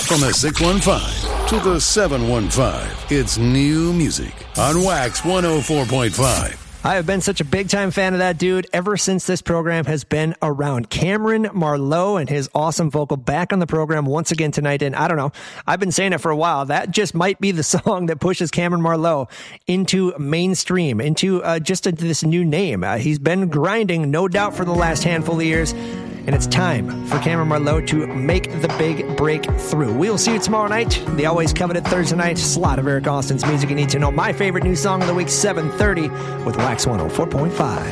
From the 615 to the 715, it's new music on Wax 104.5. I have been such a big-time fan of that dude ever since this program has been around. Cameron Marlowe and his awesome vocal back on the program once again tonight. And I don't know, I've been saying it for a while. That just might be the song that pushes Cameron Marlowe into mainstream, into this new name. He's been grinding, no doubt, for the last handful of years. And it's time for Cameron Marlowe to make the big breakthrough. We'll see you tomorrow night, the always coveted Thursday night slot of Eric Austin's music you need to know. My favorite new song of the week, 7:30 with Wax 104.5.